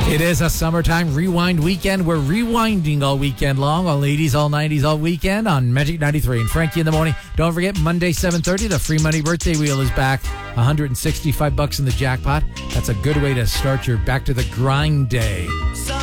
It is a summertime rewind weekend. We're rewinding all weekend long, all 80s, all 90s, all weekend on Magic 93. And Frankie in the morning. Don't forget, Monday, 7:30, the Free Money Birthday Wheel is back. $165 in the jackpot. That's a good way to start your back to the grind day.